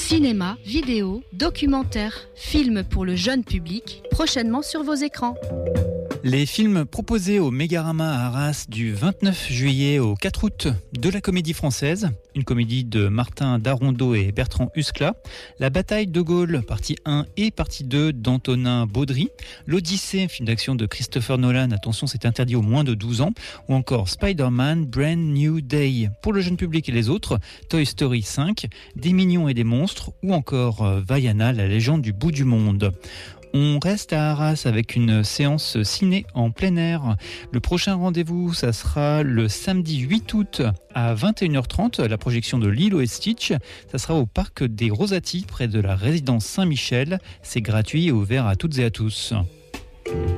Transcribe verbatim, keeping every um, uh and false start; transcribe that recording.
Cinéma, vidéo, documentaire, films pour le jeune public, prochainement sur vos écrans. Les films proposés au Mégarama à Arras du vingt-neuf juillet au quatre août de la Comédie Française, une comédie de Martin Darondeau et Bertrand Huskla, La Bataille de Gaulle, partie un et partie deux d'Antonin Baudry, L'Odyssée, film d'action de Christopher Nolan, attention c'est interdit aux moins de douze ans, ou encore Spider-Man Brand New Day. Pour le jeune public et les autres, Toy Story cinq, Des mignons et des monstres, ou encore Vaiana, la légende du bout du monde. On reste à Arras avec une séance ciné en plein air. Le prochain rendez-vous, ça sera le samedi huit août à vingt et une heures trente, la projection de Lilo et Stitch. Ça sera au parc des Rosati, près de la résidence Saint-Michel. C'est gratuit et ouvert à toutes et à tous.